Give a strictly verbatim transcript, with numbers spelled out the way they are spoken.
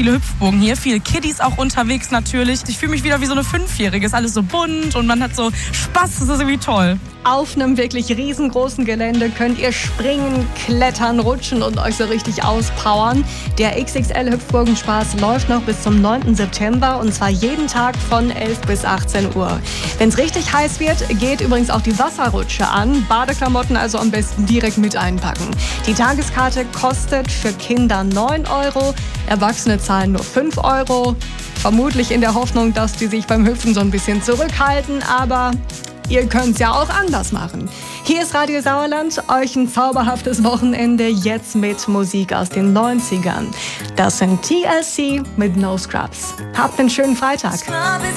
viele Hüpfburgen hier, viele Kiddies auch unterwegs natürlich. Ich fühle mich wieder wie so eine Fünfjährige. Ist alles so bunt und man hat so Spaß, das ist irgendwie toll. Auf einem wirklich riesengroßen Gelände könnt ihr springen, klettern, rutschen und euch so richtig auspowern. Der X X L-Hüpfburgenspaß läuft noch bis zum neunten September und zwar jeden Tag von elf bis achtzehn Uhr. Wenn es richtig heiß wird, geht übrigens auch die Wasserrutsche an. Badeklamotten also am besten direkt mit einpacken. Die Tageskarte kostet für Kinder neun Euro, Erwachsene zahlen nur fünf Euro. Vermutlich in der Hoffnung, dass die sich beim Hüpfen so ein bisschen zurückhalten, aber ihr könnt es ja auch anders machen. Hier ist Radio Sauerland, euch ein zauberhaftes Wochenende, jetzt mit Musik aus den neunzigern. Das sind T L C mit No Scrubs. Habt einen schönen Freitag.